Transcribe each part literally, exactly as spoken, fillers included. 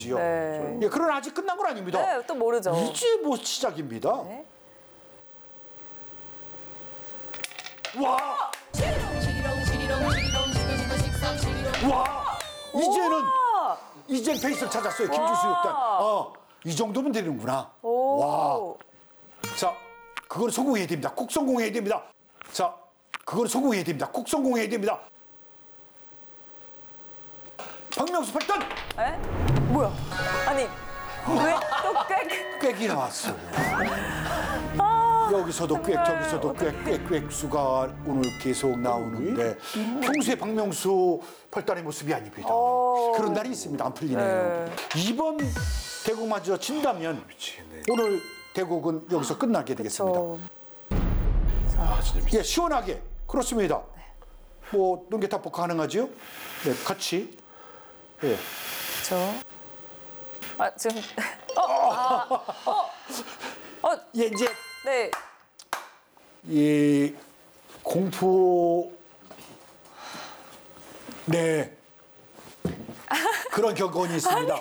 네. 예, 그러나 아직 끝난 건 아닙니다. 네, 또 모르죠. 이제 뭐 시작입니다. 네. 와! 와! 이제는 우와! 이젠 페이스를 찾았어요. 김주수 육단. 어, 이 정도면 되는구나. 오. 와. 자, 그걸 성공해야 됩니다. 꼭 성공해야 됩니다. 자, 그걸 성공해야 됩니다. 꼭 성공해야 됩니다. 박명수 팔 단! 에? 뭐야? 아니, 왜 또 꽤? 꽥이 나왔어요. 아, 여기서도 꽥, 정말 저기서도 꽥, 꽥, 꽥수가 오늘 계속 나오는데 평소에 박명수 팔단의 모습이 아닙니다. 오. 그런 날이 있습니다. 안 풀리네요. 네. 이번 대국마저 진다면 미치겠네. 오늘 대국은 여기서 끝나게 되겠습니다. 저... 아, 진짜 미치. 예, 시원하게. 그렇습니다. 뭐 눈개탑복 가능하지요? 네, 같이. 예. 저... 아, 지금... 어! 아, 어! 어! 예, 이제 네. 이 공포 네 그런 격언이 있습니다.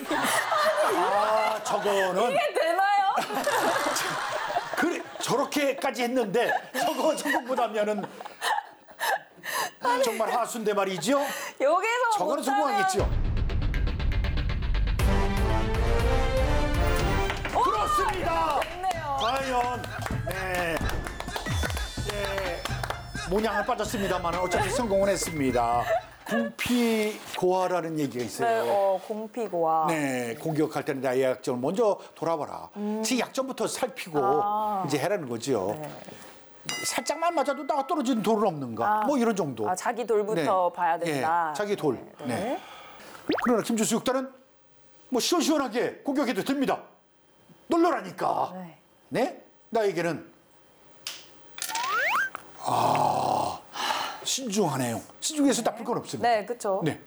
아, 저거는 이게 되나요? 그래 저렇게까지 했는데 저거 저거보다면은 정말 하수인데 말이죠. 여기서 저거는 못하면- 성공하겠죠. 그렇습니다. 됐네요. 과연 네, 네 모양은 빠졌습니다만 어차피 성공은 했습니다. 궁피고아라는 얘기가 있어요. 네, 어, 공피고와. 네, 공격할 때는 나의 약점을 먼저 돌아봐라. 음. 제 약점부터 살피고 아. 이제 해라는 거죠. 네. 살짝만 맞아도 나가 떨어지는 돌은 없는가? 아. 뭐 이런 정도. 아, 자기 돌부터 네. 봐야 된다. 예, 자기 돌. 네. 네. 그러나 김주수 육단은 뭐 시원시원하게 공격해도 됩니다. 놀러라니까. 네. 네? 나에게는 아 신중하네요. 신중해서 나쁠 건 없습니다. 네, 그쵸. 네.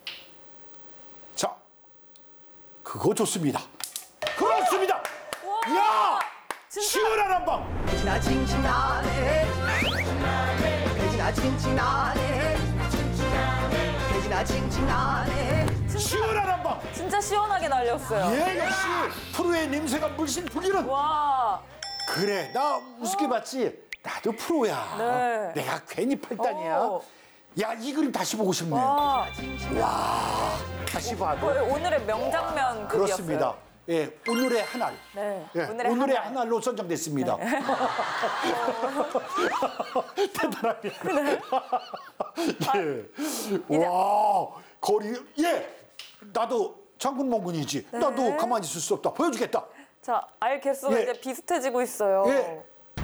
자, 그거 좋습니다. 그렇습니다. 우와, 야, 진짜. 시원한 한 방. 배지나 칭칭나네 배지나 칭칭나네 배지나 칭칭나네 시원한 한 방. 진짜 시원하게 날렸어요. 예, 역시 프로의 냄새가 물씬 풍기는. 와. 그래, 나 우습게 봤지. 나도 프로야. 네. 내가 괜히 팔단이야. 오. 야, 이 그림 다시 보고 싶네. 와. 다시 봐도. 거의 오늘의 명장면 급이었어요. 그렇습니다. 예, 오늘의 한 알. 네. 예, 오늘의, 오늘의 한 알. 한 알로 선정됐습니다. 대단합니다. 예. 와, 거리, 예. 나도 장군 몽군이지. 나도 가만히 있을 수 없다. 보여주겠다. 자, 알 개수가 예. 이제 비슷해지고 있어요. 예.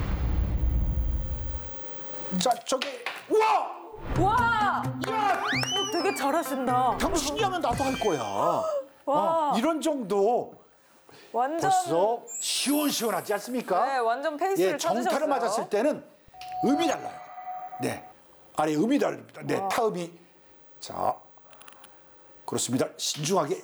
자, 저기, 우와! 와! 야! 어, 되게 잘하신다. 당신이 하면 나도 할 거야. 와. 어, 이런 정도 완전 벌써 시원시원하지 않습니까? 네, 완전 페이스를 예, 찾으셨어요. 정타를 맞았을 때는 음이 달라요. 네. 아래 음이 다릅니다. 네, 와. 타음이. 자, 그렇습니다. 신중하게.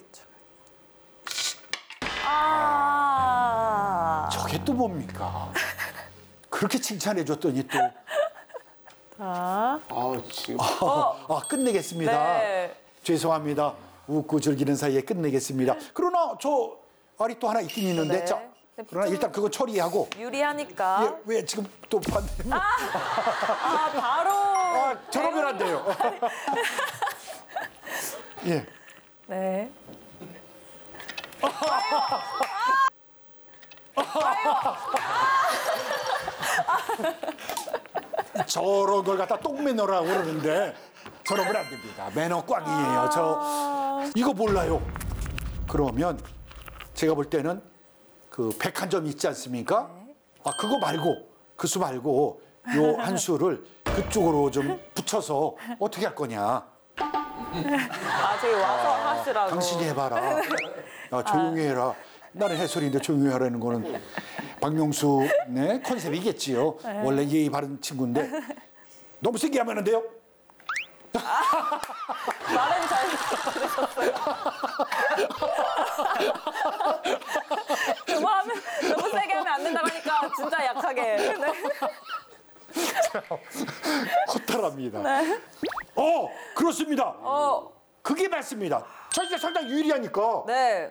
아. 저게 또 뭡니까? 그렇게 칭찬해 줬더니 또. 자. 아, 지금. 아, 끝내겠습니다. 네. 죄송합니다. 웃고 즐기는 사이에 끝내겠습니다. 그러나 저 알이 또 하나 있긴 있는데, 네. 자, 네, 그러나 좀- 일단 그거 처리하고. 유리하니까. 예, 왜 지금 또 반대? 아, 바로. 아, 저러면 안 돼요. 예. 네. 저런 걸 갖다 똥 매너라고 그러는데 저러면 안 됩니다. 매너 꽝이에요. 저 이거 몰라요. 그러면 제가 볼 때는 그 백한점 있지 않습니까? 아, 그거 말고 그 수 말고 요 한 수를 그쪽으로 좀 붙여서 어떻게 할 거냐. 아, 저기 와서 하시라고. 당신이 해봐라. 야, 조용히 해라. 나는 해설인데 조용히 하라는 거는 박명수 네 컨셉이겠지요. 원래 예의 바른 친구인데 너무 세게 하면 안 돼요. 말은 잘 들으셨어요. 너무 하면, 너무 세게 하면 안 된다고 하니까 진짜 약하게. 네. 허탈합니다. 어, 그렇습니다. 어. 그게 맞습니다. 자기가 상당히 유리하니까 네.